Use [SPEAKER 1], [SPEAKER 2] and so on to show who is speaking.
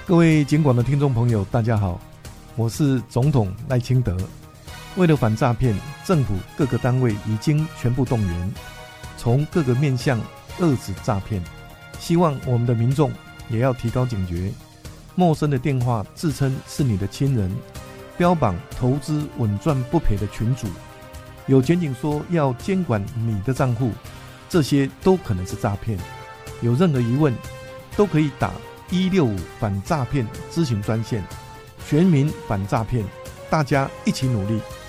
[SPEAKER 1] 各位警广的听众朋友大家好，我是总统赖清德。为了反诈骗，政府各个单位已经全部动员，从各个面向遏止诈骗。希望我们的民众也要提高警觉，陌生的电话自称是你的亲人，标榜投资稳赚不赔的群组，有检警说要监管你的账户，这些都可能是诈骗。有任何疑问都可以打165反诈骗咨询专线，全民反诈骗，大家一起努力。